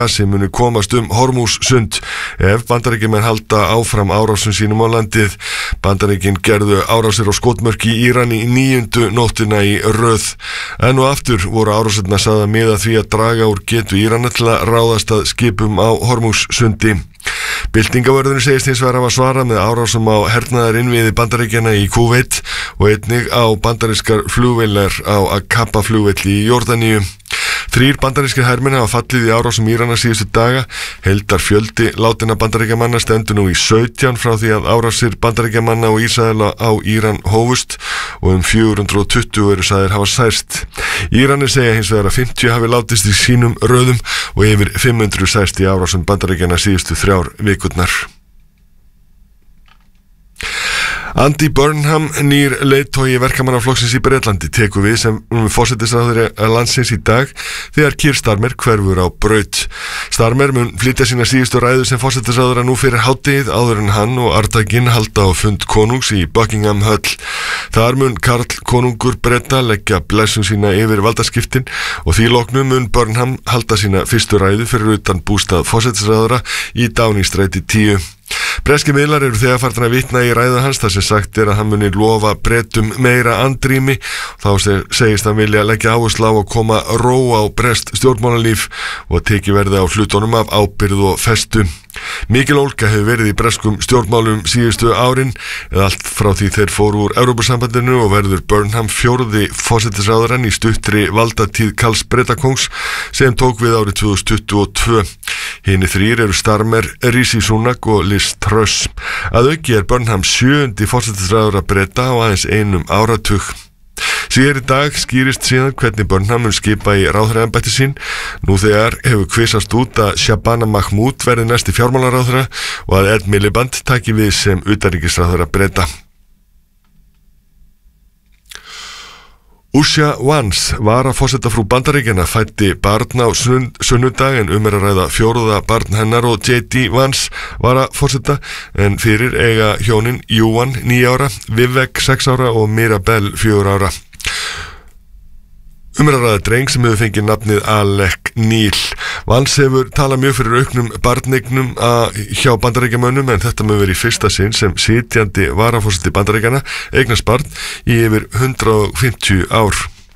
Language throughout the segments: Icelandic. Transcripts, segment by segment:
sem muni komast Hormúzsund ef Bandaríkjamenn halda áfram árásum sínum á landið. Bandaríkin gerðu árásir á skotmörk í Íran í 9. nóttina í röð. Enn og aftur voru árásirnar sagðar miða því að draga úr getu Írana til að ráðast að skipum á Hormúzsundi. Byltingavörðurinn segist hins vegar hafa svarað með árásum á hernaðarinnviði Bandaríkjanna í Kúveit og einnig á bandarískar flugvélar á Aqaba flugvelli í Jórdaníu. 3 bandarískir hermenn hafa fallið í árásum Írana síðustu daga. Heildar fjöldi látinna bandaríkjamanna stendur nú í 17 frá því að árásir bandaríkjamanna og Ísraela á Íran hófust og 420 eru sagðir hafa særst. Íranir segja hins vegar að 50 hafi látist í sínum röðum og yfir 500 særst í árásum bandaríkjanna síðustu 3 vikurnar. Andy Burnham, nýr leiðtogi verkamannaflokksins í Bretlandi, tekur við sem forsætisráðherra landsins í dag þegar Keir Starmer hverfur á braut. Starmer mun flytja sína síðustu ræðu sem forsætisráðherra nú fyrir hádegið áður en hann og arftaki halda á fund konungs í Buckingham Höll. Þar mun Karl konungur Breta leggja blessun sína yfir valdaskiptin og því loknum mun Burnham halda sína fyrstu ræðu fyrir utan bústað forsætisráðherra í Downing Street 10. Breski miðlar eru þegar farnir að vitna í ræðu hans þar sem sagt að hann muni lofa Bretum meira andrými. Þá segist hann vilja leggja áherslu á að koma ró á breskt stjórnmálalíf og teki verði á hlutunum af ábyrgð og festu. Mikil ólga hefur verið í breskum stjórnmálum síðustu árin eða allt frá því þeir fóru úr Evrópusambandinu og verður Burnham 4. forsætisráðherrann í stuttri valdatíð Karls Bretakongs sem tók við árið 2022. Hinir 3 eru Starmer, Rishi Sunak og Liz Truss. Að auki Burnham 7. forsætisráðherra Breta á aðeins 1 áratug. Síðar í dag skýrist síðan hvernig Burnham mun skipa í ráðherraembætti sín. Nú þegar hefur kvisast út að Shabana Mahmood verði næsti fjármálaráðherra og að Ed Miliband taki við sem utanríkisráðherra Breta. Usha Vance, varaforsetafrú Bandaríkjanna, fæddi barn á sunnudag en að ræða 4. barn hennar og J.D. Vance varaforseta en fyrir eiga hjónin Juan 9 ára, Vivek 6 ára og Mirabel 4 ára. Að ræða dreng sem hefur fengið nafnið Alec Neil. Vance hefur talað mjög fyrir auknum barneignum hjá Bandaríkjamönnum en þetta mun verið í fyrsta sinn sem sitjandi varaforseti Bandaríkjanna eignast barn í yfir 150 ár.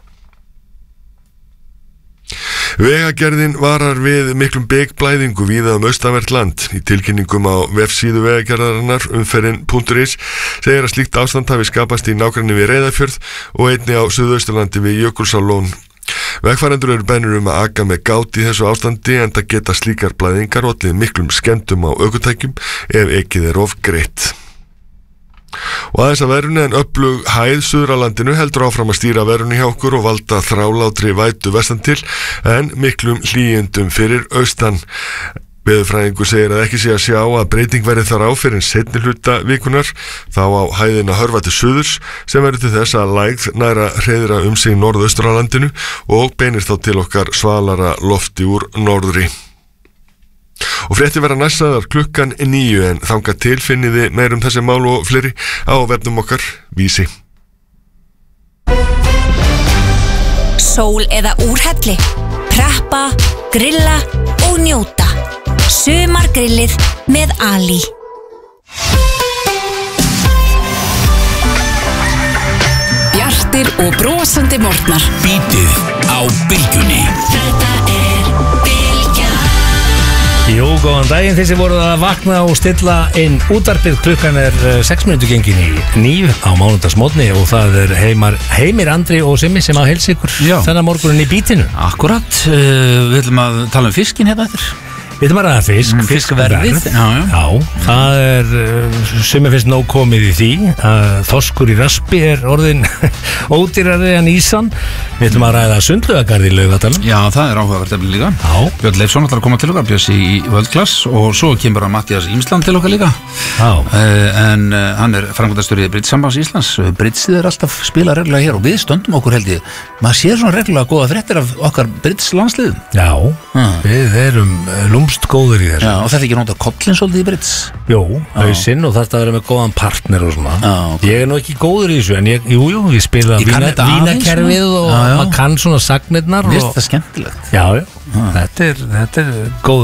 Vegagerðin varar við miklum byggblæðingu víða austanvert land. Í tilkynningum á vefsíðu vegagerðarinnar umferðin.is segir að slíkt ástand hafi skapast í nágrenni við Reyðarfjörð og einnig á Suðausturlandi við Jökulsárlón. Vegfarendur eru beðnir að aka með gát í þessu ástandi enda geta slíkar blæðingar ollið miklum skemmdum á ökutækjum ef ekið of greitt. Og aðeins að veðrinu en öflug hæð suður á landinu heldur áfram að stýra veðrinu hjá okkur og valda þrálátri vætu vestan til en miklum hlýjendum fyrir austan. Veðurfræðingur segir að ekki sé að sjá að breyting verði þar á fyrir en seinni hluta vikunar þá á hæðin að hörfa til suðurs sem verður til þess að lægð næra hreiðra sig norðaustur á landinu og beinir þá til okkar svalara lofti úr norðri. Og fréttir verða næstaðar klukkan 9 en þangað til finniði meir þessi mál og fleiri á vefnum okkar Vísi. Sól eða úrhelli, preppa, grilla og njóta. Sumargrillið með Ali. Bjartir og brosandi morgnar. Bítið á bylgjunni. Þetta Bylgjan. Jú, góðan daginn þeir sem voruð að vakna og stilla inn útvarpið. Klukkan 6 minútur gengin í 9 á mánudagsmorgni og það Heimir, Andri og Simmi sem að heilsa ykkur þennan morgunin í bítinu. Akkurat, við ætlum að tala um fiskin hérna eftir. Við ætlum að ræða fisk, fiskverðið. Já, það sem finnst nóg komið í því. Þorskur í raspi orðin ódýrari en ísan. Við ætlum að ræða Sundlaugagarð í Laugardalnum. Já, það áhugavert eftir líka. Já. Björn Leifsson ætlar að koma til okkar, Bjössi í World Class og svo kemur Matthías Ímsland til okkar líka. Já. En hann framkvæmdastjóri Bridgesambands Íslands. Bridgeið alltaf spila reglulega hér og við stöndum okkur held ég. Maður sér svona reglulega góða fréttir af okkar Bridge landsliðum. Já, við erum lúmst góður í þessu. Já, og þetta ekki nota kollin svolítið í Brits? Jó, hausinn og þetta verður með góðan partner og svona. Já, ok. Ég nú ekki góður í þessu, en ég spila Ég kann þetta aðeins, vínakerfið og Já, já. maður kann svona sagnirnar Mér og finnst það skemmtilegt. já, þetta er góður